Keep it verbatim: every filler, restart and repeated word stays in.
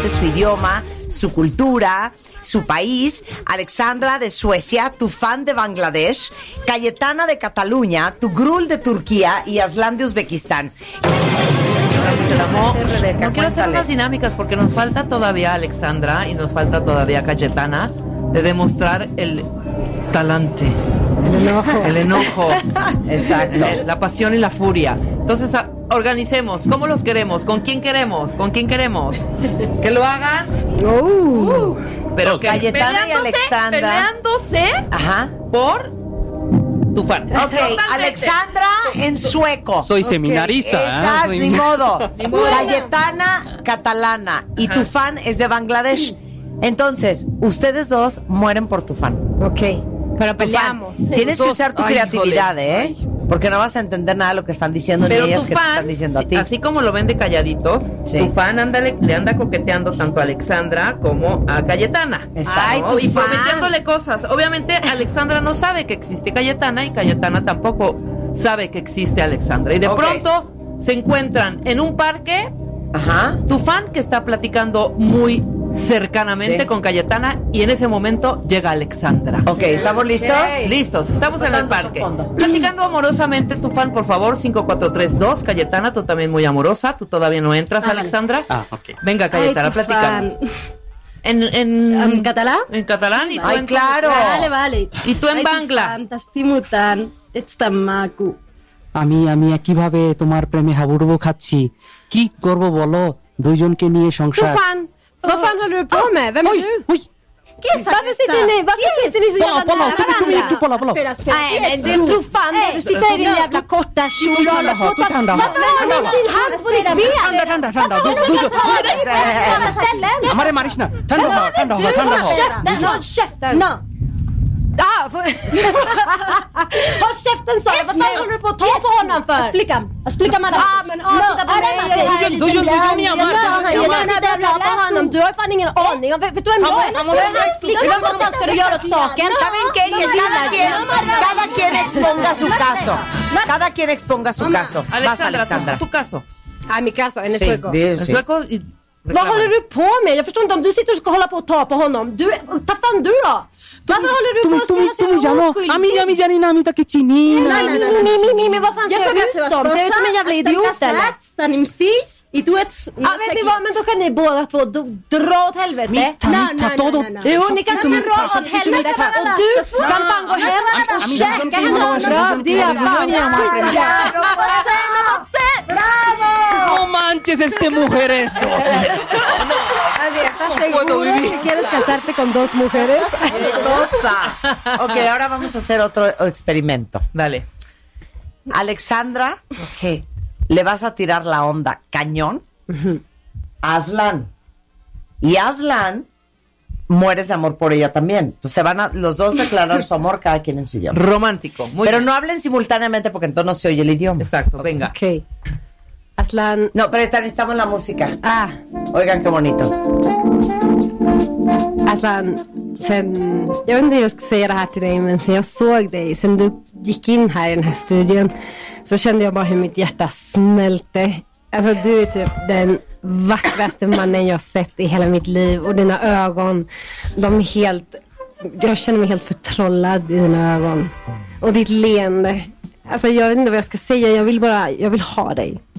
obviamente su idioma, su cultura, su país. Alexandra de Suecia, Tufan de Bangladesh, Cayetana de Cataluña, Tugrul de Turquía y Aslan de Uzbekistán. No, Rebeca, no quiero hacer unas dinámicas porque nos falta todavía Alexandra y nos falta todavía Cayetana de demostrar el talante, el enojo, el enojo, exacto, la pasión y la furia. Entonces a, organicemos, ¿cómo los queremos? ¿Con quién queremos? ¿Con quién queremos? Que lo hagan. Uh, uh, pero que Cayetana y Alexandra peleándose, ajá, por Tufan. Ok, totalmente. Alexandra en sueco. Soy okay. seminarista. Exacto, ¿eh? ni modo. Cayetana catalana y ajá. Tufan es de Bangladesh. Entonces, ustedes dos mueren por Tufan. Ok, pero peleamos. Sí. Tienes que usar tu Ay, creatividad, joder. ¿eh? Ay. Porque no vas a entender nada de lo que están diciendo pero ni ellas que te están diciendo a ti. Así como lo ven de calladito, sí. Tufan ándale, le anda coqueteando tanto a Alexandra como a Cayetana. Exacto. Y prometiéndole cosas. Obviamente Alexandra no sabe que existe Cayetana y Cayetana tampoco sabe que existe Alexandra. Y de okay. pronto se encuentran en un parque. Ajá. Tufan que está platicando muy cercanamente sí. con Cayetana y en ese momento llega Alexandra. Ok, ¿estamos listos? Okay. Listos, estamos en el parque. Platicando amorosamente, Tufan, por favor, cinco cuatro tres dos. Cayetana, tú también muy amorosa. Tú todavía no entras, ah, Alexandra. Ah, ok. Venga, Cayetana, platicando. En, en, ¿En catalán? En catalán y tú Ay, en claro. Vale, vale. Y tú en Ay, Bangla. Fantastimutan. Etstamaku. আমি আমি কিভাবে তোমার প্রেমে হাবুডুবু খাচ্ছি কি করব বলো দুইজনকে নিয়ে সংসার Tufan, vad fan håller du på med? Vem är du? Oj. Varför sitter ni, varför sitter ni så jävla nära varandra? Nej, men du Tufan, du sitter i din jävla korta kjol och håller på. Varför har du sin hand på ditt ben? ঠান্ডা ঠান্ডা ঠান্ডা আমারে মারিস না ঠান্ডা হ ঠান্ডা হ ঠান্ডা হ Håll käften! No! Ah, för... Håll käften sa jag, vad fan håller du på att ta på honom för? Explica, explica madam. Ah, men ah, titta på mig. Du du du ni amar. Jag vill ta på honom, du har fan ingen aning. Vet du en bra? Explica vad fan ska du göra åt saken? ¿Saben qué? Cada quien, cada quien exponga su caso. Cada quien exponga su caso. Vas, Alexandra. Tu caso. Ah, mi caso, en sueco. En sueco y... Vad håller du på med? Jag förstår inte om du sitter och ska hålla på och ta på honom. Du, ta fan du då? Varför håller du på att তুমি তুমি জানো আমি আমি জানি না আমি তাকে চিনি না Nej, nej, nej, nej, men vad fan ska jag ut som? Ser ut som en jävla idiot eller? Stann in fis i du ett... Ja, vet ni vad, men då kan ni båda två dra åt helvete. Nej, nej, nej. Jo, ni kan dra åt helvete och du kan fan gå hem och käka henne och röv. Det är fan. Bravo! No manches, este mujeres dos. ¿Estás seguro que quieres casarte con dos mujeres? Ok, ahora vamos a hacer otro experimento. Dale. Alexandra, okay, le vas a tirar la onda cañón uh-huh. a Aslan. Y Aslan mueres de amor por ella también. Entonces van a los dos declarar su amor cada quien en su idioma. Romántico. Muy pero bien. No hablen simultáneamente porque entonces no se oye el idioma. Exacto, venga. Ok. Aslan. No, pero necesitamos la música. Ah. Oigan qué bonito. Aslan, sen, jag vet inte hur jag ska säga det här till dig, men sen jag såg dig, sen du gick in här i den här studion, så kände jag bara hur mitt hjärta smälte. Alltså du är typ den vackraste mannen jag sett i hela mitt liv, och dina ögon, de är helt, jag känner mig helt förtrollad i dina ögon. Och ditt leende. Alltså jag vet inte vad jag ska säga, jag vill bara, jag vill ha dig.